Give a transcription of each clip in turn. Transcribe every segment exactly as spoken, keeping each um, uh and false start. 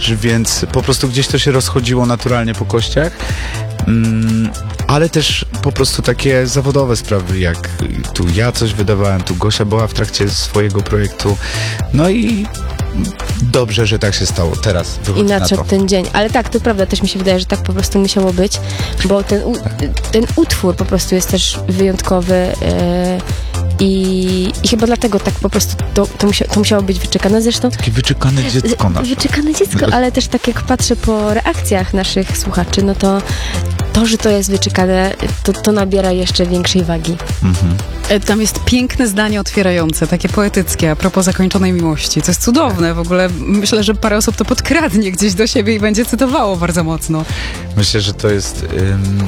rzecz, więc po prostu gdzieś to się rozchodziło naturalnie po kościach. Mm, ale też po prostu takie zawodowe sprawy, jak tu ja coś wydawałem, tu Gosia była w trakcie swojego projektu. No i dobrze, że tak się stało. Teraz wychodzi I na nadszedł to. ten dzień. Ale tak, to prawda, też mi się wydaje, że tak po prostu musiało być, bo ten, u, ten utwór po prostu jest też wyjątkowy yy, i, i chyba dlatego tak po prostu to, to, musia, to musiało być wyczekane. Zresztą Takie wyczekane dziecko nasze. wyczekane dziecko, ale też tak jak patrzę po reakcjach naszych słuchaczy, no to to, że to jest wyczekane, to, to nabiera jeszcze większej wagi. Mhm. Tam jest piękne zdanie otwierające, takie poetyckie, a propos zakończonej miłości. To jest cudowne w ogóle. Myślę, że parę osób to podkradnie gdzieś do siebie i będzie cytowało bardzo mocno. Myślę, że to jest ym,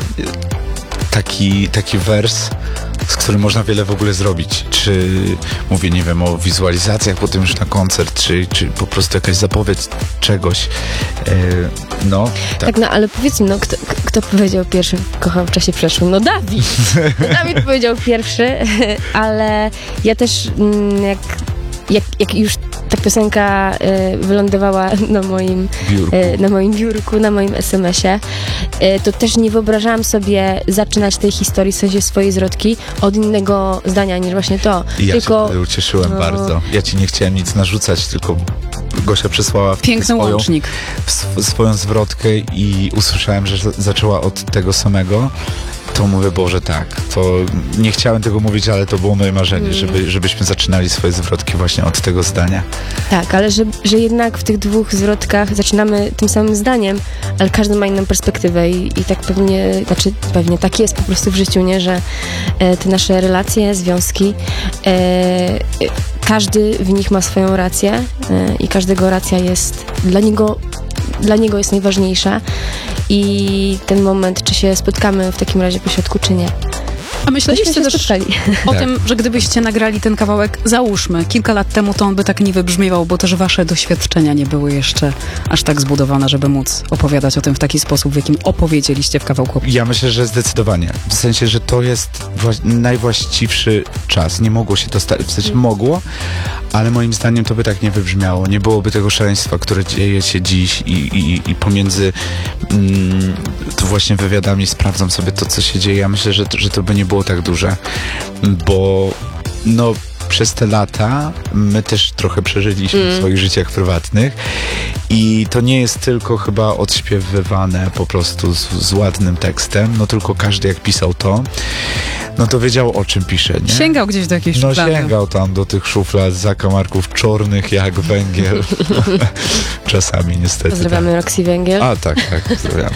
taki, taki wers, z którym można wiele w ogóle zrobić. Czy mówię, nie wiem, o wizualizacjach potem już na koncert, czy, czy po prostu jakaś zapowiedź czegoś. Yy, no, tak. Tak, no ale powiedz mi, no, kto, kto powiedział pierwszy kocham w czasie przeszłym? No Dawid! Dawid powiedział pierwszy, ale ja też mm, jak, jak, jak już ta piosenka y, wylądowała na moim Biurku. y, na moim biurku, na moim es em esie, y, to też nie wyobrażałam sobie zaczynać tej historii, w sensie swojej zwrotki od innego zdania niż właśnie to. I ja tylko, się wtedy ucieszyłem no, bardzo. Ja ci nie chciałem nic narzucać, tylko Gosia przysłała Piękny swoją, łącznik. sw- swoją zwrotkę i usłyszałem, że z- zaczęła od tego samego. To mówię, Boże, tak. To nie chciałem tego mówić, ale to było moje marzenie, Mm. żeby, żebyśmy zaczynali swoje zwrotki właśnie od tego zdania. Tak, ale że, że jednak w tych dwóch zwrotkach zaczynamy tym samym zdaniem, ale każdy ma inną perspektywę i, i tak pewnie, znaczy pewnie tak jest po prostu w życiu, nie, że e, te nasze relacje, związki, e, e, każdy w nich ma swoją rację e, i każdego racja jest dla niego, dla niego jest najważniejsza i ten moment, czy się spotkamy w takim razie po środku, czy nie. A myśleliście Myśmy się też spotkali. o Tak. tym, że gdybyście nagrali ten kawałek, załóżmy, kilka lat temu, to on by tak nie wybrzmiewał, bo też wasze doświadczenia nie były jeszcze aż tak zbudowane, żeby móc opowiadać o tym w taki sposób, w jakim opowiedzieliście w kawałku. Ja myślę, że zdecydowanie. W sensie, że to jest wła- najwłaściwszy czas. Nie mogło się to stać. W sensie mogło, ale moim zdaniem to by tak nie wybrzmiało. Nie byłoby tego szaleństwa, które dzieje się dziś i, i, i pomiędzy mm, to właśnie wywiadami sprawdzam sobie to, co się dzieje. Ja myślę, że, że to by nie było tak duże, bo no przez te lata my też trochę przeżyliśmy Mm. w swoich życiach prywatnych i to nie jest tylko chyba odśpiewywane po prostu z, z ładnym tekstem, no tylko każdy jak pisał to, no to wiedział o czym pisze, nie? Sięgał gdzieś do jakiejś No szuflady. sięgał tam do tych szuflad, zakamarków czornych jak węgiel. Czasami niestety. Pozdrawiamy Roxy Węgiel. Tak. A tak, tak, pozdrawiamy.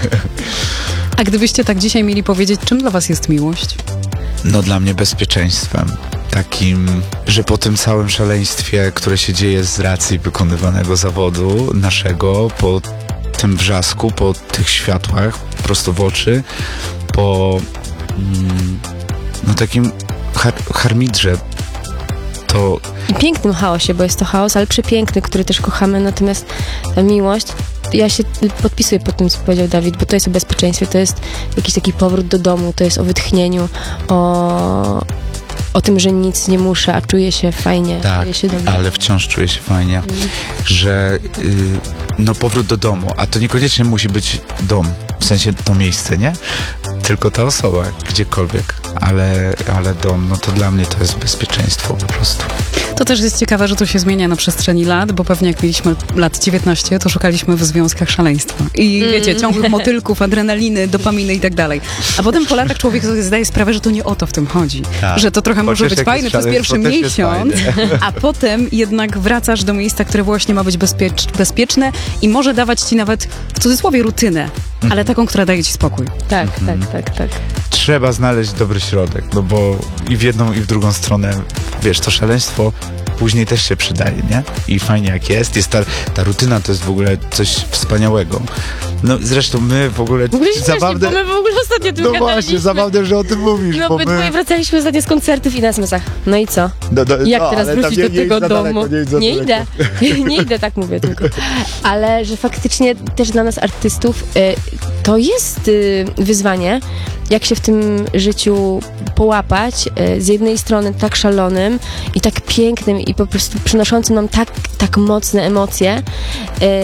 A gdybyście tak dzisiaj mieli powiedzieć, czym dla was jest miłość? No dla mnie bezpieczeństwem. Takim, że po tym całym szaleństwie, które się dzieje z racji wykonywanego zawodu naszego, po tym wrzasku, po tych światłach prosto w oczy, po mm, no takim har- harmidrze, to I pięknym chaosie, bo jest to chaos, ale przepiękny, który też kochamy, natomiast ta miłość, ja się podpisuję pod tym, co powiedział Dawid, bo to jest o bezpieczeństwie, to jest jakiś taki powrót do domu, to jest o wytchnieniu, o, o tym, że nic nie muszę, a czuję się fajnie, tak, czuję się dobrze. ale wciąż czuję się fajnie, że y, no powrót do domu, a to niekoniecznie musi być dom, w sensie to miejsce, nie? Tylko ta osoba, gdziekolwiek, ale, ale dom, no to dla mnie to jest bezpieczeństwo po prostu. To też jest ciekawe, że to się zmienia na przestrzeni lat, bo pewnie jak mieliśmy lat dziewiętnaście, to szukaliśmy w związkach szaleństwa. I Mm. wiecie, ciągłych motylków, adrenaliny, dopaminy i tak dalej. A potem po latach człowiek sobie zdaje sprawę, że to nie o to w tym chodzi. Tak. Że to trochę może Chociaż być jak fajne jest przez szaleństwo, pierwszy też jest miesiąc, fajne. a potem jednak wracasz do miejsca, które właśnie ma być bezpiecz- bezpieczne i może dawać ci nawet, w cudzysłowie, rutynę, ale taką, która daje ci spokój. Tak, tak, tak, tak. Trzeba znaleźć dobry środek, no bo i w jedną, i w drugą stronę, wiesz, to szaleństwo później też się przydaje, nie? I fajnie jak jest, jest ta, ta rutyna to jest w ogóle coś wspaniałego. No zresztą my w ogóle, W ogóle się zabawne, śmiesznie, bo my w ogóle ostatnio tu no właśnie, gadaliśmy. zabawne, że o tym mówisz, No, bo my my... my wracaliśmy ostatnio z koncertów i na smsach. No i co? No, no, Jak no, teraz ale tam wrócić nie- do nie idź tego za domu? daleko, nie idź za nie daleko. idę. nie idę, tak mówię tylko. Ale że faktycznie też dla nas artystów y, to jest y, wyzwanie, jak się w tym życiu połapać, y, z jednej strony tak szalonym i tak pięknym i po prostu przynoszącym nam tak, tak mocne emocje,